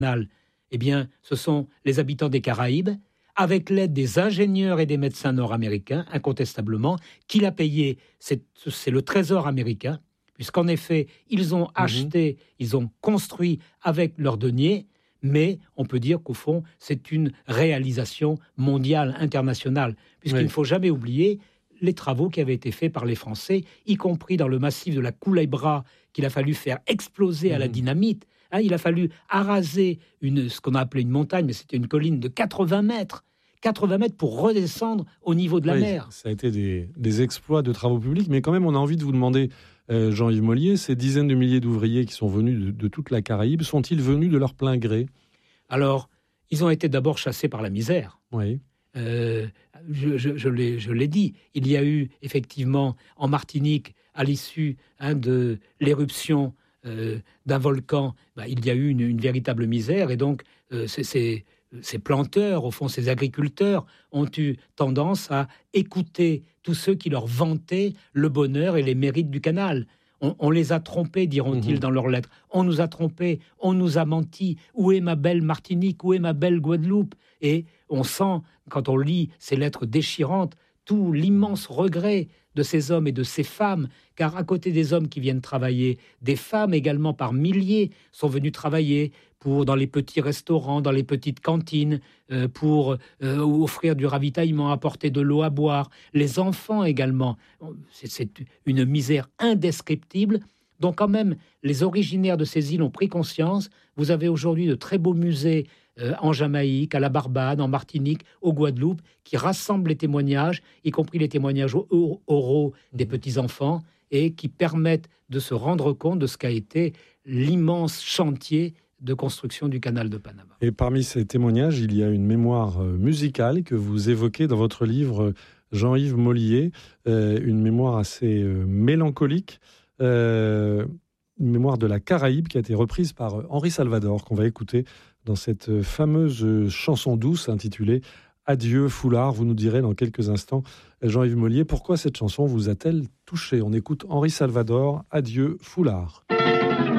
Eh bien, ce sont les habitants des Caraïbes, avec l'aide des ingénieurs et des médecins nord-américains, incontestablement, qui l'a payé. C'est le trésor américain, puisqu'en effet, ils ont acheté, ils ont construit avec leurs deniers, mais on peut dire qu'au fond, c'est une réalisation mondiale, internationale, puisqu'il ne faut jamais oublier les travaux qui avaient été faits par les Français, y compris dans le massif de la Culebra, qu'il a fallu faire exploser à la dynamite. Il a fallu araser ce qu'on a appelé une montagne, mais c'était une colline de 80 mètres. 80 mètres pour redescendre au niveau de la mer. Ça a été des exploits de travaux publics, mais quand même, on a envie de vous demander, Jean-Yves Mollier, ces dizaines de milliers d'ouvriers qui sont venus de toute la Caraïbe, sont-ils venus de leur plein gré ? Alors, ils ont été d'abord chassés par la misère. Oui. Je l'ai dit, il y a eu effectivement en Martinique, à l'issue de l'éruption d'un volcan, il y a eu une véritable misère, et donc ces planteurs, au fond, ces agriculteurs, ont eu tendance à écouter tous ceux qui leur vantaient le bonheur et les mérites du canal. On les a trompés, diront-ils dans leurs lettres. On nous a trompés, on nous a menti. Où est ma belle Martinique? Où est ma belle Guadeloupe? Et on sent, quand on lit ces lettres déchirantes, tout l'immense regret de ces hommes et de ces femmes, car à côté des hommes qui viennent travailler, des femmes également par milliers sont venues travailler dans les petits restaurants, dans les petites cantines, pour offrir du ravitaillement, apporter de l'eau à boire. Les enfants également. C'est une misère indescriptible dont quand même les originaires de ces îles ont pris conscience. Vous avez aujourd'hui de très beaux musées en Jamaïque, à la Barbade, en Martinique, au Guadeloupe, qui rassemblent les témoignages, y compris les témoignages oraux des petits-enfants, et qui permettent de se rendre compte de ce qu'a été l'immense chantier de construction du canal de Panama. Et parmi ces témoignages, il y a une mémoire musicale que vous évoquez dans votre livre, Jean-Yves Mollier, une mémoire assez mélancolique, une mémoire de la Caraïbe qui a été reprise par Henri Salvador, qu'on va écouter dans cette fameuse chanson douce intitulée « Adieu foulard ». Vous nous direz dans quelques instants, Jean-Yves Mollier, pourquoi cette chanson vous a-t-elle touché ? On écoute Henri Salvador, « Adieu foulard ».